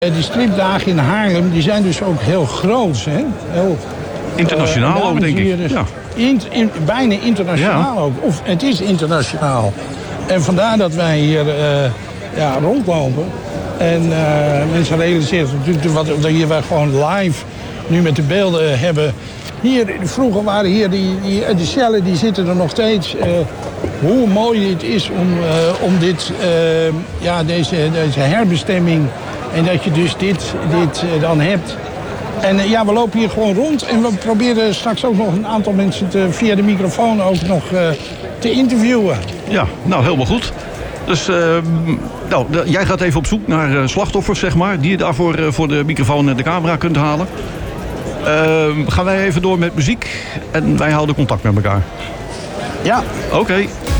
Die stripdagen in Haarlem die zijn dus ook heel groot. Hè? Heel, internationaal ook, denk ik. Dus Ja. Bijna internationaal ook. Of het is internationaal. En vandaar dat wij hier rondlopen. En mensen realiseren natuurlijk dat hier wij gewoon live nu met de beelden hebben. Vroeger waren hier de cellen, die zitten er nog steeds. Hoe mooi het is om deze herbestemming. En dat je dus dit dan hebt. En we lopen hier gewoon rond. En we proberen straks ook nog een aantal mensen via de microfoon ook nog te interviewen. Ja, nou helemaal goed. Dus jij gaat even op zoek naar slachtoffers, zeg maar. Die je daarvoor voor de microfoon en de camera kunt halen. Gaan wij even door met muziek. En wij houden contact met elkaar. Ja. Oké.